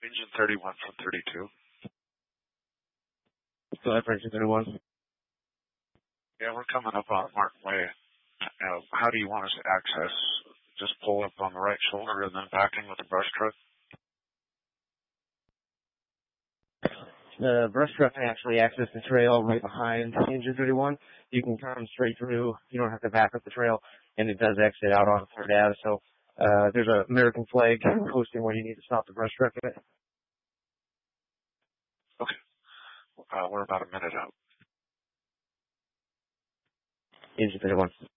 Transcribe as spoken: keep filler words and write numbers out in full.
Engine thirty-one from thirty-two. Go ahead for engine thirty-one. Yeah, we're coming up on Martin Way. Uh, how do you want us to access? Just pull up on the right shoulder and then back in with the brush truck? The brush truck can actually access the trail right behind engine thirty-one. You can come straight through. You don't have to back up the trail, and it does exit out on third Ave. So uh, there's an American flag posting where you need to stop the brush truck at it. Okay. Uh, we're about a minute out. Engine thirty-one.